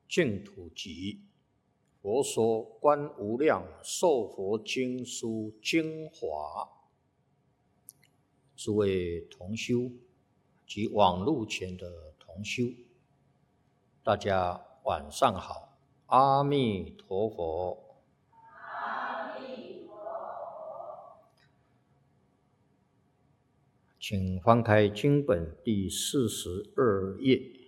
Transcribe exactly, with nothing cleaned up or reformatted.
净土集》佛说观无量寿佛经书精华。诸位同修及网路前的同修，大家晚上好，阿弥陀佛。 阿弥陀佛。 请翻开经本第四十二页。